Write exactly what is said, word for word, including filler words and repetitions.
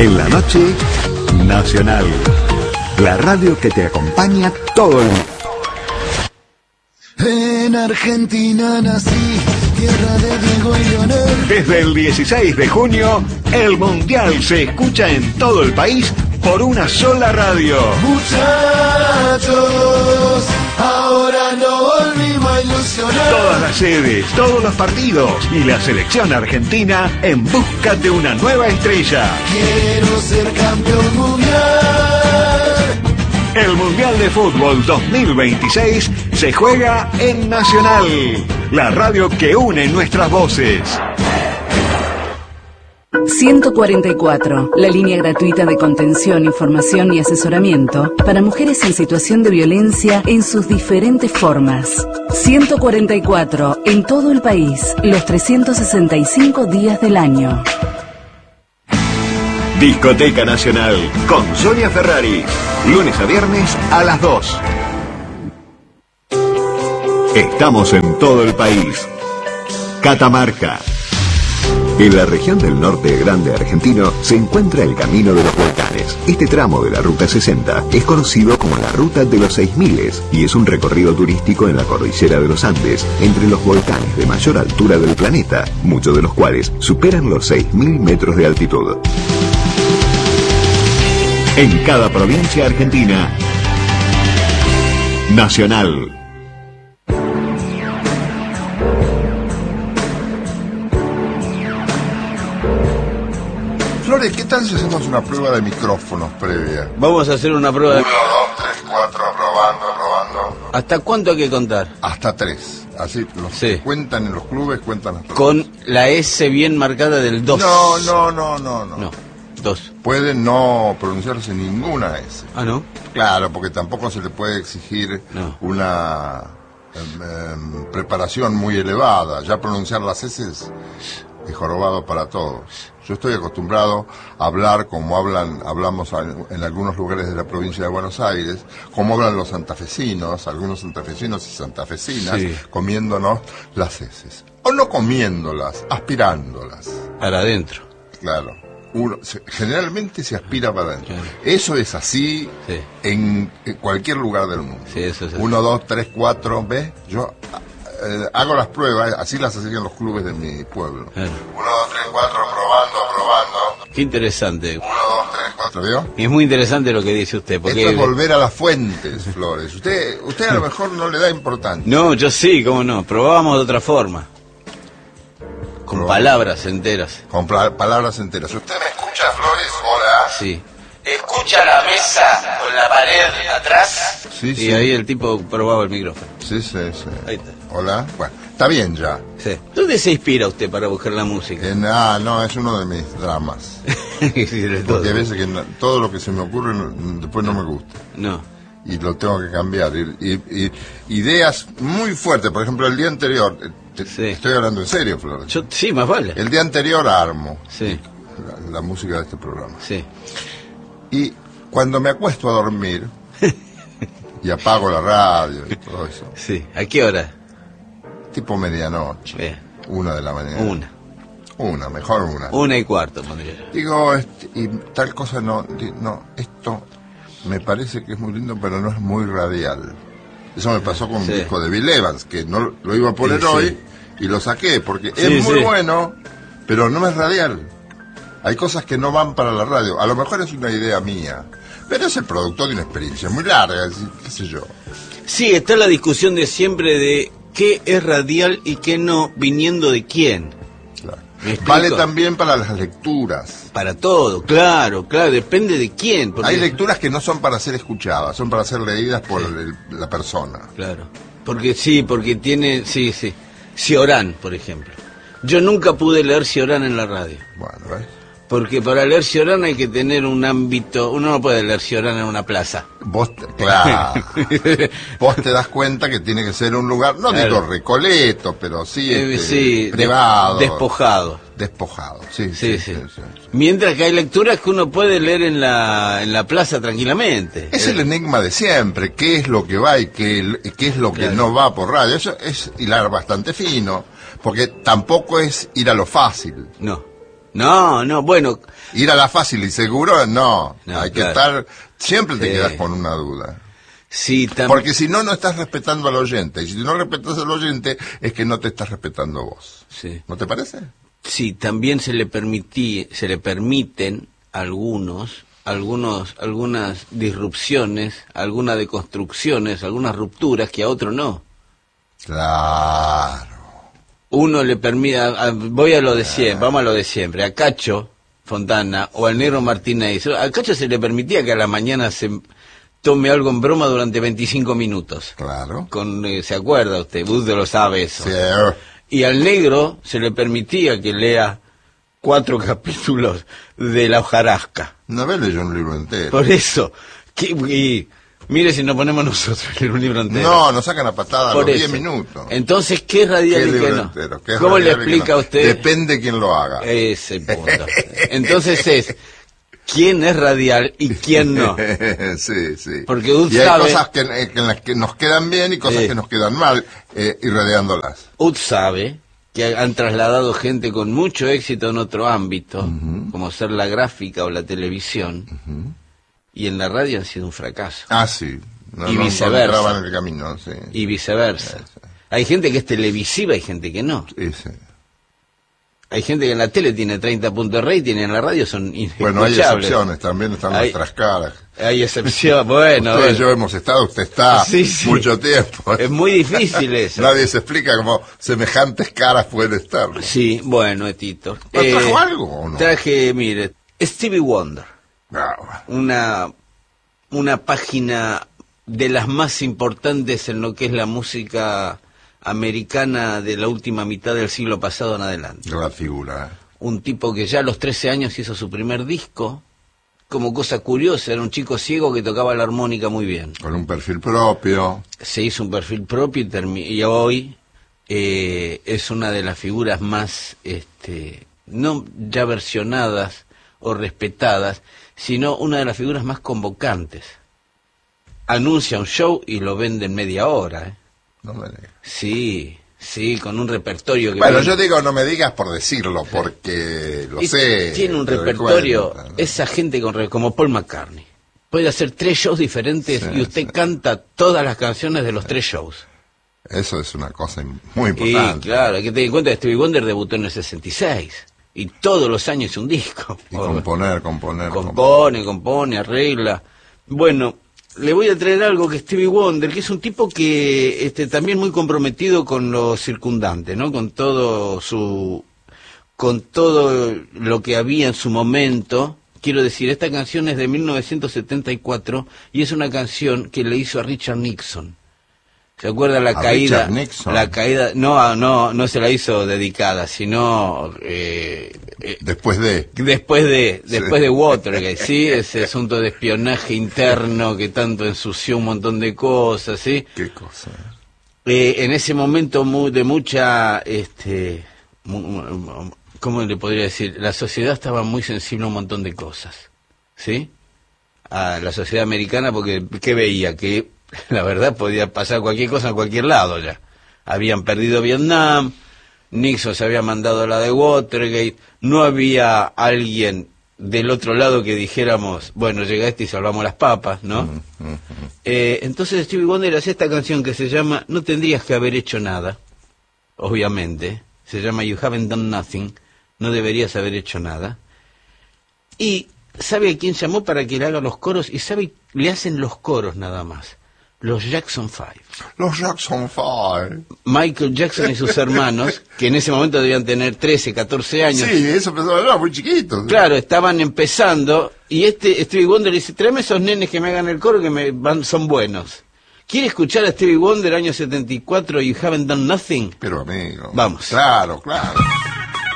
En la noche, Nacional. La radio que te acompaña todo el mundo. En Argentina nací, tierra de Diego y Leonel. Desde el dieciséis de junio, el Mundial se escucha en todo el país por una sola radio. Muchachos, ahora no volvimos a ilusionar. Todas las sedes, todos los partidos y la selección argentina en busca de una nueva estrella. Quiero ser campeón mundial. El Mundial de Fútbol dos mil veintiséis se juega en Nacional, la radio que une nuestras voces. ciento cuarenta y cuatro, la línea gratuita de contención, información y asesoramiento para mujeres en situación de violencia en sus diferentes formas. ciento cuarenta y cuatro, en todo el país, los trescientos sesenta y cinco días del año. Discoteca Nacional con Sonia Ferrari, lunes a viernes a las dos. Estamos en todo el país. Catamarca. En la región del norte grande argentino se encuentra el Camino de los Volcanes. Este tramo de la Ruta sesenta es conocido como la Ruta de los Seis Miles y es un recorrido turístico en la cordillera de los Andes, entre los volcanes de mayor altura del planeta, muchos de los cuales superan los seis mil metros de altitud. En cada provincia argentina, Nacional. Flores, ¿qué tal si hacemos una prueba de micrófonos previa? Vamos a hacer una prueba de... Uno, dos, tres, cuatro, probando, probando. ¿Hasta cuánto hay que contar? Hasta tres. Así, los Sí. que cuentan en los clubes cuentan hasta Con tres. la S bien marcada del dos. No, no, no, no, no. No, dos. Puede no pronunciarse ninguna S. Ah, ¿no? Claro, porque tampoco se le puede exigir No. una em, em, preparación muy elevada. Ya pronunciar las S es jorobado para todos. Yo estoy acostumbrado a hablar como hablan, hablamos en algunos lugares de la provincia de Buenos Aires, como hablan los santafesinos, algunos santafesinos y santafesinas, Sí. comiéndonos las heces. O no comiéndolas, aspirándolas. Para adentro. Claro. Uno, se, generalmente se aspira para adentro. Claro. Eso es así Sí. en, en cualquier lugar del mundo. Sí, eso es así. Uno, dos, tres, cuatro, ¿ves? Yo eh, hago las pruebas, así las hacían los clubes de mi pueblo. Claro. Uno, dos, tres, cuatro, probando, probando. Qué interesante. Uno, dos, tres, cuatro, ¿vio? Y es muy interesante lo que dice usted, porque... Esto es volver a las fuentes, Flores. Usted, usted a lo mejor no le da importancia. No, yo sí, cómo no. Probábamos de otra forma. Con Probamos. palabras enteras. Con pla- palabras enteras. ¿Usted me escucha, Flores? Hola. Sí. ¿Escucha la mesa con la pared atrás? Sí, Y sí. ahí el tipo probaba el micrófono. Sí, sí, sí. Ahí está. Hola. Bueno, está bien ya. Sí. ¿Dónde se inspira usted para buscar la música? En, ah, no, es uno de mis dramas. Sí, de todo. Porque hay veces que no- todo lo que se me ocurre no- después no me gusta. No. Y lo tengo que cambiar. Y, y- y- ideas muy fuertes. Por ejemplo, el día anterior, eh, te- Sí. estoy hablando en serio, Flores. Yo, sí, más vale. El día anterior armo Sí, la, la música de este programa. sí. Y cuando me acuesto a dormir y apago la radio y todo eso, Sí. ¿A qué hora? tipo medianoche, Bien. una de la mañana. Una. Una, mejor una. Una y cuarto, pondría yo. Digo, este, y tal cosa no, di- no, esto me parece que es muy lindo, pero no es muy radial. Eso me pasó con Sí. un disco de Bill Evans, que no lo iba a poner Sí, sí. hoy y lo saqué, porque Sí, es muy sí. bueno, pero no es radial. Hay cosas que no van para la radio. A lo mejor es una idea mía, pero es el producto de una experiencia muy larga, es decir, qué sé yo. Sí, está la discusión de siempre de qué es radial y qué no, viniendo de quién. Claro. ¿Me explico? Vale también para las lecturas. Para todo, claro, claro, depende de quién. Porque, Hay lecturas que no son para ser escuchadas, son para ser leídas por el- la persona. Claro. Porque sí, porque tiene, sí, sí. Ciorán, por ejemplo. Yo nunca pude leer Ciorán en la radio. Bueno, ¿ves? Porque para leer Ciorán hay que tener un ámbito. Uno no puede leer Ciorán en una plaza. Vos, te- claro, vos te das cuenta que tiene que ser un lugar, no Claro. digo recoleto, pero sí, Eh, este, sí, de- privado, despojado. despojado, sí, Sí, sí, sí. sí, sí, sí. Mientras que hay lecturas que uno puede leer en la, en la plaza tranquilamente. Es el enigma de siempre, qué es lo que va y qué, qué es lo que Claro. no va por radio. Eso es hilar bastante fino, porque tampoco es ir a lo fácil. No. No, no, bueno. Ir a la fácil y seguro, no. No, Hay claro. que estar, siempre te Sí. quedas con una duda. Sí, tam- Porque si no, no estás respetando al oyente. Y si no respetas al oyente, es que no te estás respetando vos. sí. ¿No te parece? Sí, también se le permití, se le permiten algunos, algunos, algunas disrupciones, algunas deconstrucciones, algunas rupturas que a otro no. Claro. Uno le permite, a- a- voy a lo de siempre, vamos a lo de siempre, a Cacho Fontana o al Negro Martínez, a Cacho se le permitía que a la mañana se tome algo en broma durante veinticinco minutos. Claro. Con, eh, ¿se acuerda usted? Usted lo sabe eso. Sí, eh, Y al Negro se le permitía que lea cuatro capítulos de La hojarasca. una vez leyó un libro entero. Por eso, que, y, mire si nos ponemos nosotros en un libro entero. No, nos sacan a patada a Por los eso. diez minutos. Entonces, ¿qué es radial ¿Qué y qué libro no? entero? ¿Qué es ¿Cómo le radial y qué explica no? a usted? Depende quién lo haga. Ese punto. Entonces es, ¿quién es radial y quién no? sí, sí. Porque usted y hay sabe- cosas que, eh, que en las que nos quedan bien y cosas Sí. que nos quedan mal, eh, irradiándolas. U D sabe que han trasladado gente con mucho éxito en otro ámbito, como ser la gráfica o la televisión, y en la radio han sido un fracaso. Ah, sí. No, Y no viceversa. encontraban en el camino, sí. Y viceversa. Hay gente que es televisiva y gente que no. Sí, sí. Hay gente que en la tele tiene treinta puntos de rating y en la radio son Bueno, hay inescuchables. excepciones, también están Hay- nuestras caras. Hay excepción, bueno. Usted y bueno. yo hemos estado, usted está Sí, sí. mucho tiempo. Es muy difícil eso. Nadie se explica cómo semejantes caras pueden estar. Sí, bueno, Tito. ¿Pero trajo algo o no? Traje, mire, Stevie Wonder. Ah, Una, una página de las más importantes en lo que es la música americana de la última mitad del siglo pasado en adelante. gran figura. ¿eh? Un tipo que ya a los trece años hizo su primer disco. Como cosa curiosa, era un chico ciego que tocaba la armónica muy bien. Con un perfil propio. Se hizo un perfil propio y, termi- y hoy eh, es una de las figuras más, este, no ya versionadas o respetadas, sino una de las figuras más convocantes. Anuncia un show y lo vende en media hora. ¿eh? No me digas. Sí, sí, con un repertorio que... Bueno, vende- yo digo, no me digas por decirlo, porque lo Y sé. tiene un te doy repertorio, cuenta, ¿no? esa gente con re- como Paul McCartney. Puede hacer tres shows diferentes Sí, y usted sí. canta todas las canciones de los tres shows. Eso es una cosa muy Y importante. claro, hay que tener en cuenta que Stevie Wonder debutó en el sesenta y seis y todos los años hizo un disco. Y componer, componer, componer. Compone, compone, arregla. Bueno, le voy a traer algo que Stevie Wonder, que es un tipo que este, también muy comprometido con lo circundante, ¿no? Con todo su, con todo lo que había en su momento. Quiero decir, esta canción es de mil novecientos setenta y cuatro y es una canción que le hizo a Richard Nixon. ¿Se acuerda la ¿A caída? Richard Nixon? La caída, no, no, no se la hizo dedicada, sino eh, eh, Después de... después de, Sí. después de Watergate, sí, ese asunto de espionaje interno que tanto ensució un montón de cosas, sí. ¿Qué cosa? Eh, en ese momento mu- de mucha, este, mu- mu- ¿cómo le podría decir? La sociedad estaba muy sensible a un montón de cosas, ¿sí? A la sociedad americana, porque ¿qué veía? Que la verdad podía pasar cualquier cosa en cualquier lado ya. Habían perdido Vietnam, Nixon se había mandado la de Watergate, no había alguien del otro lado que dijéramos, bueno, llega este y salvamos las papas, ¿no? Eh, entonces Stevie Wonder hace esta canción que se llama No tendrías que haber hecho nada, obviamente, se llama You Haven't Done Nothing, no deberías haber hecho nada, y ¿sabe a quién llamó para que le haga los coros? Y sabe, le hacen los coros nada más, los Jackson Five. Los Jackson Five. Michael Jackson y sus hermanos, que en ese momento debían tener trece, catorce años. Sí, eso pensaba, era muy chiquito. Claro, estaban empezando y este Stevie Wonder le dice, tráeme esos nenes que me hagan el coro que me van, son buenos. ¿Quiere escuchar a Stevie Wonder año setenta y cuatro, You Haven't Done Nothing? Pero amigo. Vamos. Claro, claro.